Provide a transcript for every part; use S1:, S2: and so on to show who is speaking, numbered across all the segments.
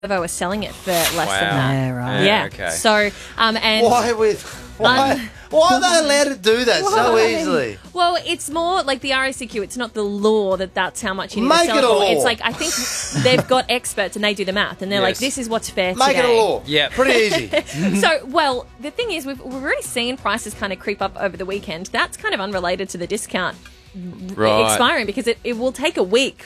S1: Volvo are selling it for less than that.
S2: Yeah, right.
S1: Yeah.
S3: Okay.
S1: So, and
S4: Why are they allowed to do that so easily?
S1: well, it's more like the RACQ. It's not the law that's how much you need
S4: Make
S1: to sell
S4: it a
S1: for.
S4: law.
S1: It's like I think they've got experts and they do the math and they're like,
S3: Yes.
S1: this is what's fair
S4: Make
S1: today.
S4: it a law.
S3: Yeah.
S4: Pretty easy.
S1: So, well, the thing is, we've already seen prices kind of creep up over the weekend. That's kind of unrelated to the discount
S3: Right.
S1: expiring because it will take a week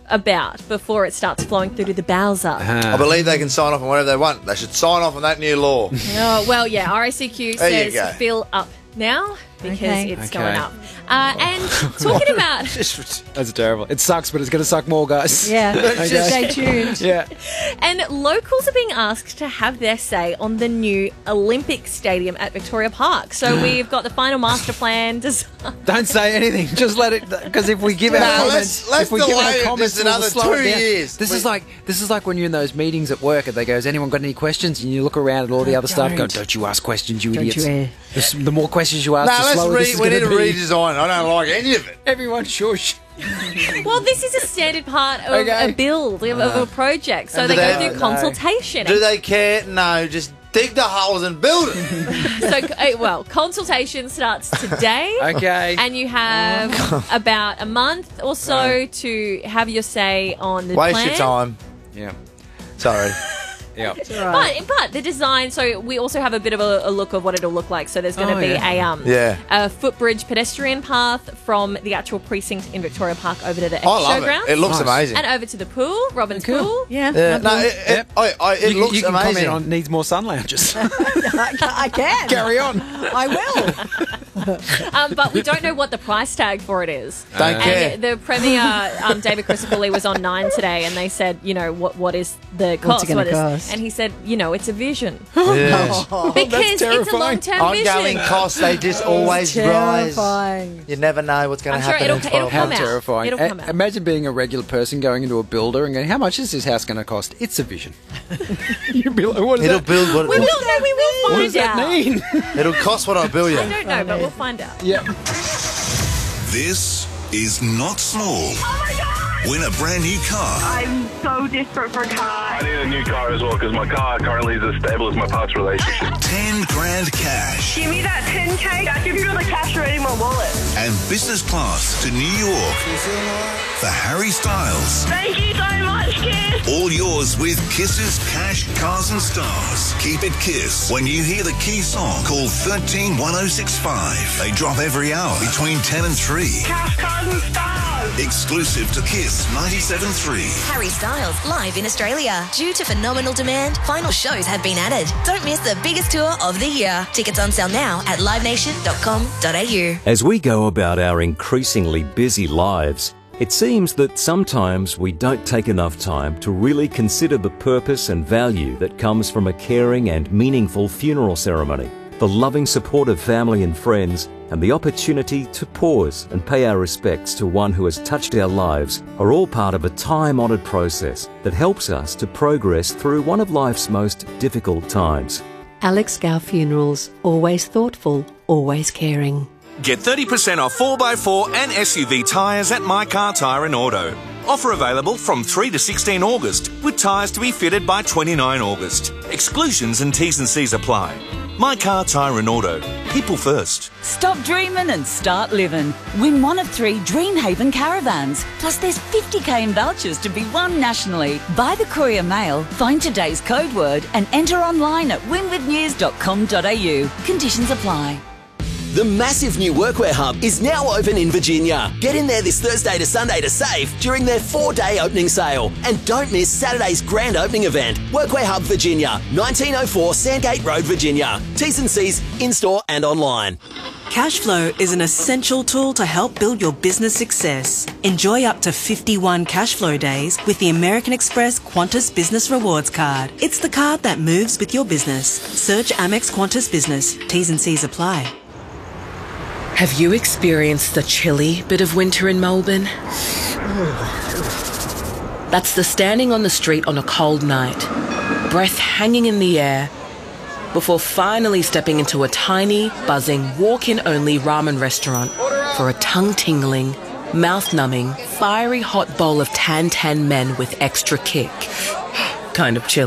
S1: before it starts flowing through to the Bowser.
S4: I believe they can sign off on whatever they want. They should sign off on that new law.
S1: Oh, well, yeah, RACQ
S4: There you go.
S1: says fill up now because it's
S3: Okay.
S1: going up. And talking about...
S3: That's terrible. It sucks, but it's going to suck more, guys.
S2: Yeah.
S3: Okay.
S2: Stay tuned.
S3: Yeah.
S1: And locals are being asked to have their say on the new Olympic Stadium at Victoria Park. So we've got the final master plan designed.
S3: Don't say anything. Just let it, because if we give our
S4: No,
S3: comments,
S4: let's
S3: if we give
S4: delay
S3: our
S4: it
S3: comments,
S4: just
S3: we'll
S4: another
S3: slow it
S4: 2
S3: down.
S4: years.
S3: This is like when you're in those meetings at work and they go, "Has anyone got any questions?" And you look around at all the other staff, go, "Don't you ask questions, you
S2: Don't
S3: idiots."
S2: you,
S3: The more questions you ask, the slower this is
S4: we
S3: going
S4: need
S3: to
S4: to
S3: be.
S4: redesign. I don't like any of it.
S3: Everyone shush.
S1: Well, this is a standard part of
S3: Okay.
S1: a build, of a project. So
S4: And
S1: they
S4: do
S1: go
S4: they-
S1: through consultation.
S4: Do they care? No, just dig the holes and build it.
S1: So, consultation starts today.
S3: Okay.
S1: And you have about a month or so to have your say on the
S4: Waste
S1: plan.
S4: your time.
S3: Yeah.
S4: Sorry.
S3: Yeah.
S1: But the design, so we also have a bit of a look of what it'll look like. So there's going to be a footbridge pedestrian path from the actual precinct in Victoria Park over to the
S4: I love
S1: showgrounds.
S4: it. It looks
S3: Nice.
S4: amazing.
S1: And over to the pool, Robin's
S3: Cool.
S1: pool.
S2: Yeah.
S4: Yeah, no, it looks
S3: you can
S4: amazing.
S3: comment on needs more sun lounges.
S2: I can.
S3: Carry on.
S2: I will.
S1: But we don't know what the price tag for it is.
S4: Don't care.
S1: And the Premier, David Crisicoli, was on 9 today, and they said, what is the cost?
S2: What's it gonna
S1: What is-
S2: cost?
S1: And he said, it's a vision.
S4: Yeah.
S1: Because it's a
S3: terrifying.
S1: long-term
S4: Ongoing
S1: vision.
S4: costs, they just always rise.
S2: Terrifying.
S4: You never know what's going
S1: I'm
S4: to
S1: sure
S4: happen in 12
S1: it'll
S3: How
S1: come
S4: months.
S1: out.
S3: terrifying.
S1: It'll come out.
S3: Imagine being a regular person going into a builder and going, "How much is this house going to cost?" It's a vision. You'd be like, "What is
S4: It'll
S3: that?
S4: build what
S1: We will
S3: What
S1: find
S3: does that
S1: out.
S3: mean?"
S4: it'll cost what I bill you.
S1: I don't know, but we'll find out.
S3: Yeah.
S5: This is not small.
S6: Oh my God!
S5: Win a brand new car
S6: I'm so desperate for a car.
S7: I need a new car as well because my car currently is as stable as my past relationship.
S5: 10 grand cash
S6: Give me that 10K. I'll give you the cash already in my wallet.
S5: and business class to New York for Harry Styles.
S6: Thank you so much, Kiss.
S5: All yours with Kiss's Cash, Cars and Stars. Keep it Kiss. When you hear the key song, call 131065. They drop every hour between 10 and 3.
S6: Cash, cars and stars.
S5: Exclusive to Kiss 97.3.
S8: Harry Styles live in Australia. Due to phenomenal demand, final shows have been added. Don't miss the biggest tour of the year. Tickets on sale now at livenation.com.au.
S9: As we go about our increasingly busy lives, it seems that sometimes we don't take enough time to really consider the purpose and value that comes from a caring and meaningful funeral ceremony. The loving support of family and friends and the opportunity to pause and pay our respects to one who has touched our lives are all part of a time-honoured process that helps us to progress through one of life's most difficult times.
S10: Alex Gow Funerals. Always thoughtful, always caring.
S11: Get 30% off 4x4 and SUV tyres at My Car Tyre and Auto. Offer available from 3 to 16 August, with tyres to be fitted by 29 August. Exclusions and T's and C's apply. My Car Tyre and Auto. People first.
S12: Stop dreaming and start living. Win one of 3 Dreamhaven caravans. Plus there's 50k in vouchers to be won nationally. Buy the Courier Mail, find today's code word and enter online at winwithnews.com.au. Conditions apply.
S13: The massive new Workwear Hub is now open in Virginia. Get in there this Thursday to Sunday to save during their 4-day opening sale. And don't miss Saturday's grand opening event. Workwear Hub Virginia, 1904 Sandgate Road, Virginia. T's and C's in-store and online.
S14: Cashflow is an essential tool to help build your business success. Enjoy up to 51 Cashflow days with the American Express Qantas Business Rewards Card. It's the card that moves with your business. Search Amex Qantas Business. T's and C's apply.
S15: Have you experienced the chilly bit of winter in Melbourne? That's the standing on the street on a cold night, breath hanging in the air, before finally stepping into a tiny, buzzing, walk-in-only ramen restaurant for a tongue-tingling, mouth-numbing, fiery hot bowl of tan men with extra kick. kind of chilly.